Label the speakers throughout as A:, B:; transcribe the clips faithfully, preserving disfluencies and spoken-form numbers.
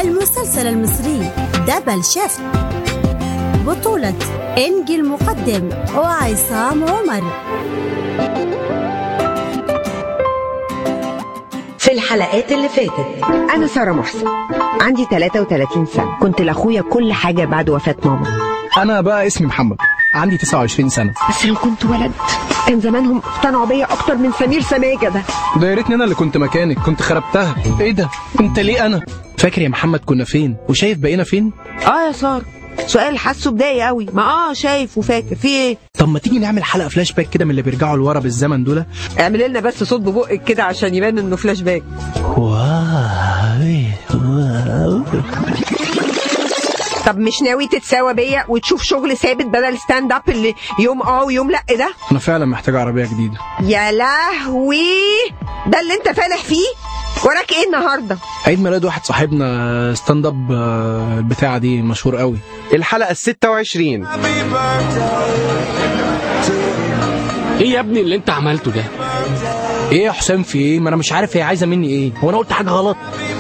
A: المسلسل المصري دبل شيفت، بطولة إنجي المقدم وعصام عمر.
B: في الحلقات اللي فاتت،
C: أنا سارة محسن، عندي ثلاثة وثلاثين سنة، كنت لأخويا كل حاجة بعد وفاة ماما.
D: أنا بقى اسمي محمد، عندي تسعة وعشرين سنة.
C: بس لو كنت ولد كان زمانهم اقتنعوا بيا أكتر من سمير سماجة ده.
D: ده يا ريتني أنا اللي كنت مكانك، كنت خربتها. إيه ده؟ أنت ليه أنا؟ فاكر يا محمد كنا فين؟ وشايف بقينا فين؟
C: آه يا سارة، سؤال حاسه بداية قوي. ما آه شايف وفاكر في إيه؟
D: طب ما تيجي نعمل حلقة فلاش باك كده من اللي بيرجعوا لورا بالزمن دول.
C: اعمل لنا بس صوت ببقك كده عشان يبان إنه فلاش باك.
D: واو.
C: طب مش ناوي تتساوى بيا وتشوف شغل ثابت بدل ستاند اب اللي يوم اه ويوم لا ده؟
D: انا فعلا محتاج عربيه جديده.
C: يا لهوي، ده اللي انت فالح فيه؟ وراك ايه النهارده؟
D: عيد ميلاد واحد صاحبنا، ستاند اب البتاعه دي مشهور قوي.
E: الحلقه الستة وعشرين.
F: ايه يا ابني اللي انت عملته ده؟
D: ايه يا حسام في ايه؟ ما انا مش عارف هي عايزه مني ايه. هو انا قلت حاجه غلط؟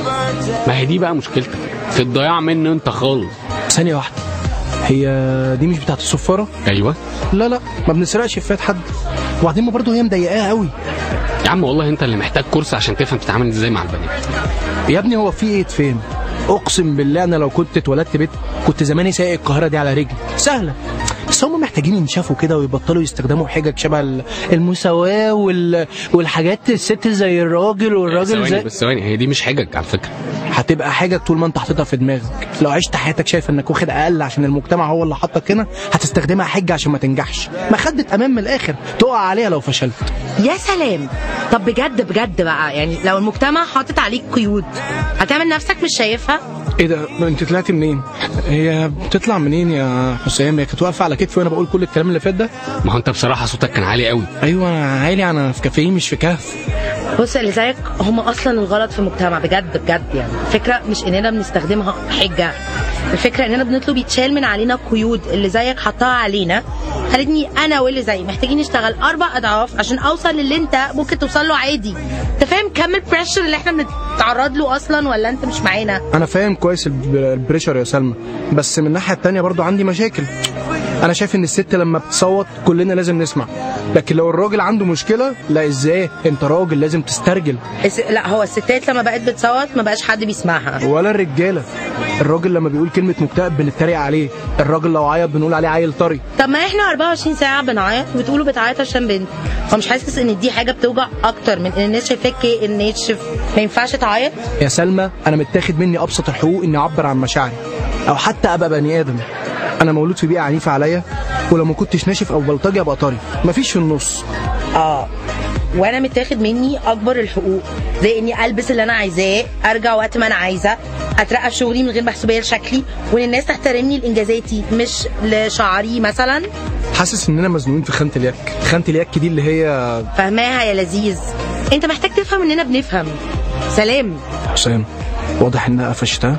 F: ما هي دي بقى مشكلتك في الضياع منه انت خالص.
D: ثانيه واحده، هي دي مش بتاعت الصفاره؟
F: ايوه.
D: لا لا، ما بنسرقش فات حد. وبعدين ما برضه هي مضايقاها قوي.
F: يا عم والله انت اللي محتاج كورس عشان تفهم تتعامل ازاي مع البنات.
D: يا ابني هو في ايه تفهم؟ اقسم بالله انا لو كنت اتولدت بيت كنت زماني سايق القاهره دي على رجلي، سهله. بس هم محتاجين ينشافوا كده ويبطلوا يستخدموا حجج شبه المساواه وال... والحاجات الست زي الراجل والراجل زي.
F: بس ثواني، هي دي مش حجج على فكره.
D: هتبقى حاجه طول ما انت حاططها في دماغك. لو عشت حياتك شايف انك واخد اقل عشان المجتمع هو اللي حطك هنا، هتستخدمها حجه عشان ما تنجحش. ما خدت امام من الاخر تقع عليها لو فشلت.
G: يا سلام. طب بجد بجد بقى، يعني لو المجتمع حاطط عليك قيود هتعمل نفسك مش شايفها؟
D: ايه ده؟ انت طلعتي منين؟ هي بتطلع منين يا حسام؟ هي كانت واقفه على كتفي وانا بقول كل الكلام اللي فات ده.
F: ما هو انت بصراحه صوتك كان عالي قوي.
D: ايوه انا عالي، انا في كافيه مش في كهف.
G: بص اللي زيك هم اصلا الغلط في المجتمع بجد بجد. يعني الفكره مش اننا بنستخدمها حجه، الفكره اننا بنطلب يتشال من علينا قيود اللي زيك حطها علينا. خلتني انا واللي زي محتاجين نشتغل اربع اضعاف عشان اوصل للي انت ممكن توصل له عادي. انت فاهم كم البريشر اللي احنا بنتعرض له اصلا ولا انت مش معانا؟
D: انا فاهم كويس البريشر يا سلمى، بس من الناحيه التانية برضو عندي مشاكل. انا شايف ان الست لما بتصوت كلنا لازم نسمع، لكن لو الراجل عنده مشكله لا. ازاي؟ انت راجل لازم تسترجل.
G: لا هو الستات لما بقت بتصوت ما بقاش حد بيسمعها،
D: ولا الرجاله. الراجل لما بيقول كلمه مكتئب بنتريق عليه، الراجل لو عيط بنقول عليه عيل طري.
G: طب ما احنا أربعة وعشرين ساعه بنعيط وبتقولوا بتعيط عشان بنت. فمش حاسس ان دي حاجه بتوجع اكتر من ان الناس شايفاك ان نيتشف ما ينفعش تعيط؟
D: يا سلمى انا متاخد مني ابسط الحقوق اني اعبر عن مشاعري او حتى ابقى بني ادم. انا مولود في بيئه عنيفه عليا، ولو ما كنتش ناشف او بلطجي ابقى طري، مفيش في النص.
G: اه وانا متاخد مني اكبر الحقوق، زي اني البس اللي انا عايزاه، ارجع وقت ما انا عايزه، اترقى في شغلي من غير محسوبيه لشكلي، وان الناس تحترمني لانجازاتي مش لشعري مثلا.
D: حاسس اننا مزنوقين في خانه اليك. خانه اليك دي اللي هي
G: فهماها يا لذيذ. انت محتاج تفهم اننا بنفهم. سلام
D: حسام، واضح انها قفشتها.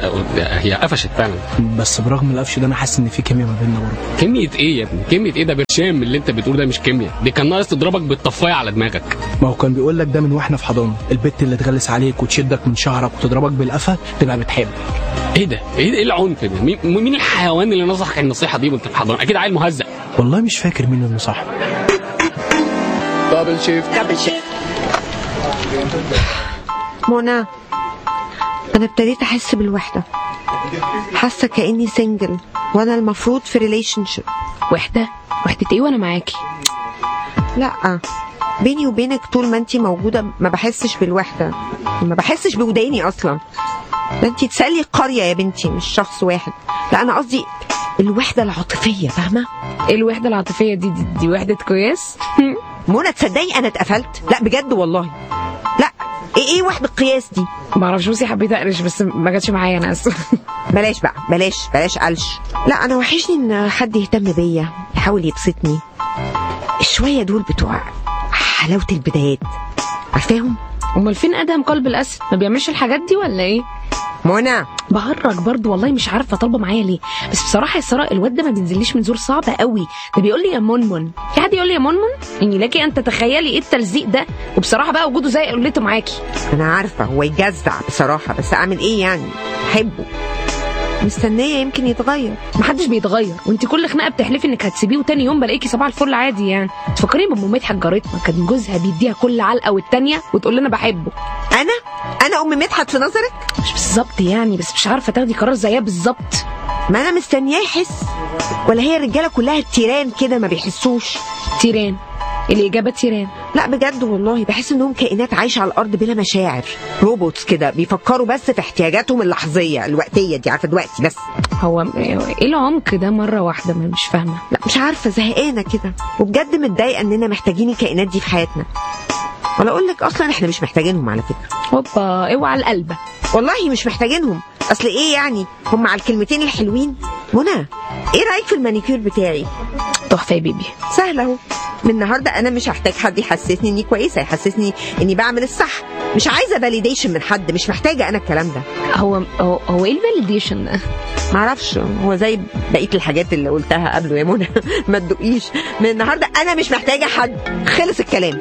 F: هي قفشت فعلا،
D: بس برغم القفش ده انا حاسس ان في كيمياء ما بيننا برضه.
F: كيمياء ايه يا ابني؟ كيمياء ايه؟ ده برشام اللي انت بتقول ده مش كيمياء، دي كان ناقص تضربك بالطفايه على دماغك.
D: ما هو كان بيقول لك ده من واحنا في حضانه، البت اللي تغلس عليك وتشدك من شعرك وتضربك بالقفا تبقى بتحب.
F: ايه ده؟ ايه العنف ده؟ مين, مين الحيوان اللي نصحك النصيحه دي وانت في حضانه؟ اكيد عيل مهزأ.
D: والله مش فاكر مين اللي نصحني. دبل شيفت
C: دبل شيفت. منى، أنا ابتديت أحس بالوحدة، حاسة كأني سنجل وأنا المفروض في ريليشن شيب.
H: وحدة؟ وحدة إيه وأنا معاكي؟
C: لأ، بيني وبينك طول ما أنتي موجودة ما بحسش بالوحدة، ما بحسش بوداني أصلا. ده أنتي تسألي القرية يا بنتي مش شخص واحد. لا أنا قصدي الوحدة العاطفية، فاهمة؟
H: إيه الوحدة العاطفية دي؟ دي, دي وحدة قياس؟
C: منى تصدقي أنا اتقفلت؟ لا بجد والله. لا ايه ايه وحدة قياس دي؟
H: ما اعرفش، بصي حبيت اقرش بس ما جاتش معايا انا اسف.
C: بلاش بقى، بلاش بلاش قلش. لا انا وحشني ان حد يهتم بيا، يحاول يبسطني. الشويه دول بتوع حلاوه البدايات، عارفاهم؟
H: امال فين ادهم قلب الاسد؟ ما بيعملش الحاجات دي ولا ايه؟
C: منى
H: بهرج برضو والله، مش عارفه طالبه معايا ليه. بس بصراحه يا ساره الواد ده ما بينزليش من زور صعب قوي، ده بيقول لي يا منمن. في حد يقول لي يا منمن؟ اني لكي ان تتخيلي ايه التلزيق ده. وبصراحه بقى وجوده زي قلته معاكي.
C: انا عارفه هو يجزع بصراحه، بس اعمل ايه يعني؟ احبه، مستنيه يمكن يتغير.
H: محدش بيتغير، وانت كل خناقه بتحلفي انك هتسيبيه وتاني يوم بلاقيكي صباح الفل عادي. يعني تفكري بام مدحت جارتنا، كان جوزها بيديها كل علقه والتانيه وتقول لنا بحبه.
C: انا انا ام مدحت في نظرك؟
H: مش بالظبط يعني، بس مش عارفه تاخدي قرار زيها بالظبط.
C: ما انا مستنياه يحس، ولا هي الرجاله كلها تيران كده ما بيحسوش؟
H: تيران؟ الإجابة تيران.
C: لا بجد والله بحس انهم كائنات عايشه على الارض بلا مشاعر، روبوتس كده بيفكروا بس في احتياجاتهم اللحظيه الوقتيه دي، عارفه دلوقتي بس.
H: هو ايه العمق ده مره واحده؟ مش فاهمه.
C: لا مش عارفه، زهقانه كده وبجد متضايقه اننا محتاجين الكائنات دي في حياتنا. ولا اقول لك اصلا احنا مش محتاجينهم على فكره.
H: هوبا اوعى القلبه.
C: والله مش محتاجينهم، اصل ايه يعني هم على الكلمتين الحلوين. منى ايه رايك في المانيكير بتاعي؟
H: تحفه يا بيبي.
C: سهل اهو، من النهارده انا مش هحتاج حد يحسسني اني كويسه، يحسسني اني بعمل الصح. مش عايزه فاليديشن من حد، مش محتاجه انا الكلام ده.
H: هو هو, هو ايه الفاليديشن ده؟
C: معرفش، هو زي بقيه الحاجات اللي قلتها قبله يا منى. ما تدقيش، من النهارده انا مش محتاجه حد، خلص الكلام.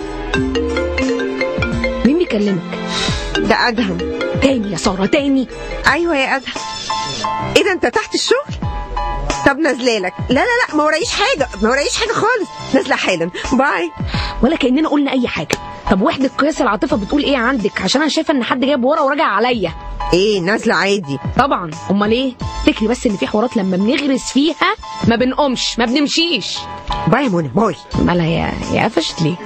H: مين بيكلمك؟
C: ده ادهم.
H: تاني يا ساره تاني؟
C: ايوه يا ادهم. ايه ده انت تحت الشغل؟ طب نازله لك. لا لا لا ما ورايش حاجه، ما ورايش حاجه خالص، نازله حالا، باي.
H: ولا كاننا قلنا اي حاجه. طب وحده قياس العاطفه بتقول ايه عندك؟ عشان انا شايفه ان حد جايب ورا وراجع عليا.
C: ايه نازله عادي
H: طبعا، امال ايه؟ تفتكري بس ان في حوارات لما بنغرس فيها ما بنقومش ما بنمشيش.
C: باي يا منى باي.
H: مالها يا يا قفشت ليه؟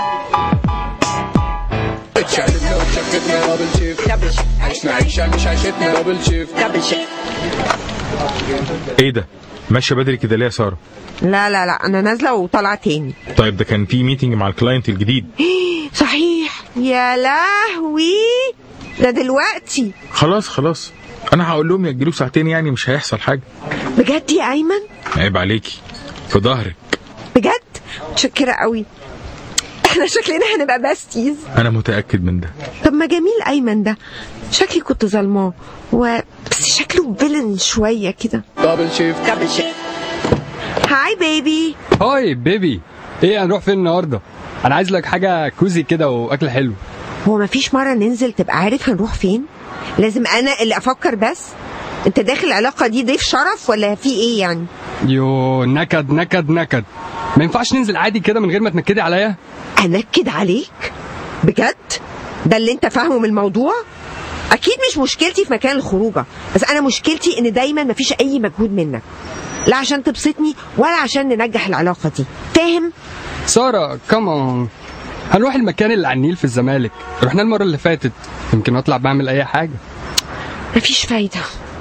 I: ايه ده؟ ماشيه بدري كده ليه يا ساره؟
C: لا لا لا انا نازله وطالعه تاني.
I: طيب ده كان في ميتنج مع الكلاينت الجديد.
C: صحيح، يا لهوي ده دلوقتي.
I: خلاص خلاص انا هقول لهم ياجلوه ساعتين، يعني مش هيحصل حاجه.
C: بجد يا ايمن؟
I: عيب عليكي، في ظهرك.
C: بجد متشكره قوي، احنا شكلنا هنبقى باستيز.
I: انا متاكد من ده.
C: طب ما جميل ايمن ده، شكلي كنت ظلماه و... بس شكله فيلن شويه كده.
J: دبل شيفت دبل شيفت.
C: هاي بيبي.
J: هاي بيبي، ايه هنروح فين النهارده؟ انا عايز لك حاجه كوزي كده واكل حلو.
C: هو مفيش مره ننزل تبقى عارف هنروح فين؟ لازم انا اللي افكر بس؟ انت داخل العلاقه دي ضيف شرف ولا في ايه يعني؟
J: يو نكد نكد نكد، ما ينفعش ننزل عادي كده من غير ما تنكدي عليا؟
C: انكد عليك؟ بجد؟ ده اللي انت فاهمه من الموضوع؟ اكيد مش مشكلتي في مكان الخروجه، بس انا مشكلتي ان دايما مفيش اي مجهود منك، لا عشان تبسطني ولا عشان ننجح العلاقه دي، فاهم؟
J: ساره كمان، هنروح المكان اللي على النيل في الزمالك، رحنا المره اللي فاتت، يمكن اطلع بعمل اي حاجه.
C: مفيش فايده.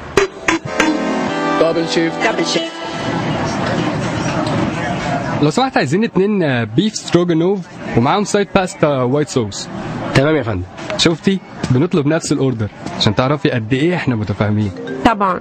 J: دبل شيفت دبل شيفت. لو سمحت عايزين اتنين بيف ستروجانوف ومعاهم سايد باستا وايت صوص. تمام يا فندم. شفتي بنطلب نفس الاوردر عشان تعرفي قد ايه احنا متفاهمين.
C: طبعا.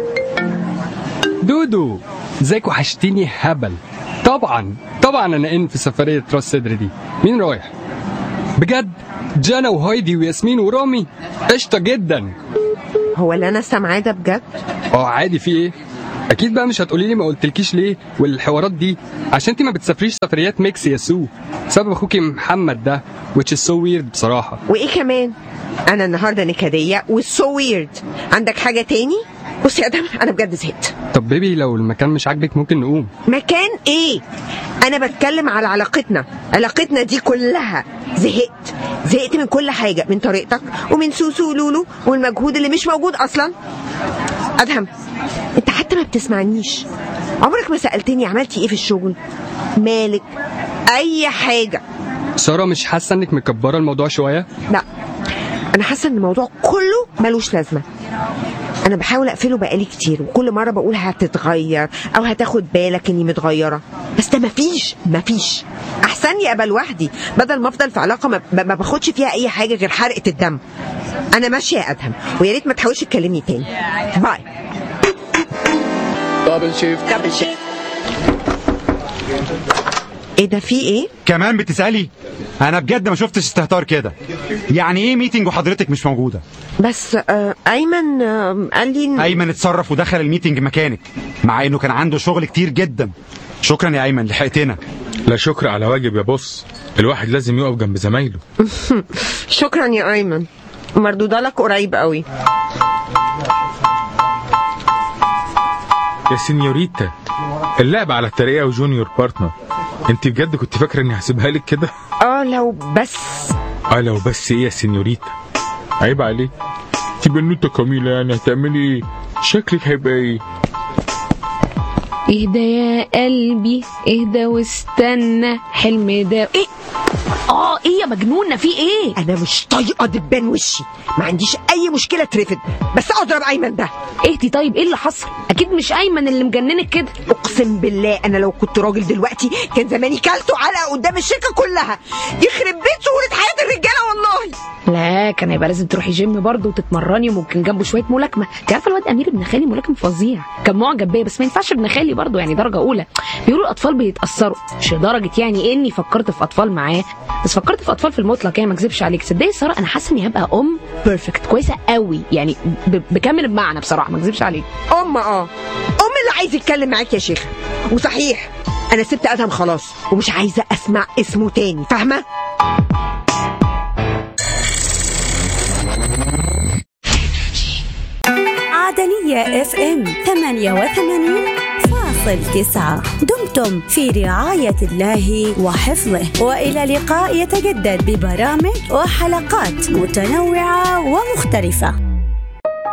J: دودو ازيك، وحشتيني هبل. طبعا طبعا انا ان في سفريه راس صدر دي. مين رايح؟ بجد؟ جانا وهايدي وياسمين ورامي. قشطه جدا.
C: هو اللي انا سامعاه ده بجد؟
J: اه عادي، في ايه؟ اكيد بقى مش هتقولي لي ما قلتلكيش ليه والحوارات دي، عشان انت ما بتسافريش سفريات ميكس يا سو، سبب اخوكي محمد ده which is so weird بصراحه.
C: وايه كمان؟ انا النهارده نكديه والسو ويرد. عندك حاجه تاني؟ بص يا ادم انا بجد زهقت.
J: طب بيبي لو المكان مش عاجبك ممكن نقوم.
C: مكان ايه؟ انا بتكلم على علاقتنا، علاقتنا دي كلها. زهقت زهقت من كل حاجه، من طريقتك ومن سوسو ولولو والمجهود اللي مش موجود اصلا. ادهم انت حتى ما بتسمعنيش، عمرك ما سالتني عملتي ايه في الشغل، مالك، اي حاجه.
J: ساره مش حاسه انك مكبره الموضوع شويه؟
C: لا انا حاسه ان الموضوع كله ملوش لازمه. انا بحاول اقفله بقالي كتير، وكل مره بقول هتتغير او هتاخد بالك اني متغيره، بس ده مفيش مفيش. احسن لي ابقى لوحدي بدل ما افضل في علاقه ما, ما باخدش فيها اي حاجه غير حرقه الدم. انا ماشيه يا ادهم، ويا ريت ما تحاولش تكلمني تاني. باي.
J: دبل شيفت دبل شيفت.
C: ايه ده في ايه؟
K: كمان بتسألي؟ انا بجد ما شفتش استهتار كده. يعني ايه ميتنج وحضرتك مش موجودة؟
C: بس آه ايمن آه قال لي إن...
K: ايمن اتصرف ودخل الميتنج مكانك مع انه كان عنده شغل كتير جدا. شكرا يا ايمن لحقتنا.
I: لا شكر على واجب يا بص، الواحد لازم يقف جنب زمايله.
C: شكرا يا ايمن، مردوده لك قريب قوي.
I: يا سينيوريتا، اللعب على الترقية وجونيور بارتنر، انت بجد كنت فاكره اني هسيبها لك كده؟
C: اه لو بس
I: اه لو بس ايه يا سينيوريتا؟ عيب عليك، انت بنوته كميله، يعني هتعملي ايه؟ شكلك هيبقى ايه؟
H: اهدى يا قلبي اهدى واستنى حلم ده ايه؟ اه ايه يا مجنونه في ايه؟
C: انا مش طايقه دبان وشي، ما عنديش اي مشكله ترفد، بس اضرب ايمن ده.
H: اهدي طيب، ايه اللي حصل؟ اكيد مش ايمن اللي مجننك كده.
C: اقسم بالله انا لو كنت راجل دلوقتي كان زماني كلته علقه قدام الشركه كلها. يخرب بيت صوره حياه الرجاله والله.
H: لا كان هيبقى لازم تروحي جيم برضه وتتمرني، وممكن جنبه شويه ملاكمه. انت عارفه الواد امير ابن خالي ملاكم فظيع، كان معجب بيا، بس ما ينفعش ابن خالي برضه، يعني درجه اولى. بيقولوا الاطفال بيتاثروا، مش لدرجه يعني اني فكرت في اطفال معاه، بس فكرت في اطفال في المطلق يعني، ما اكذبش عليك. صدقني ساره انا حاسه اني هبقى ام بيرفكت كويسه قوي يعني، بكامل المعنى بصراحه، ما اكذبش عليك.
C: ام اه ام اللي عايز يتكلم معاك يا شيخه. وصحيح انا سبت ادهم خلاص ومش عايزه اسمع اسمه تاني، فاهمه؟
A: عدنية اف ام ثمانية وثمانين فاصل تسعة. دمتم في رعاية الله وحفظه، وإلى لقاء يتجدد ببرامج وحلقات متنوعة ومختلفة.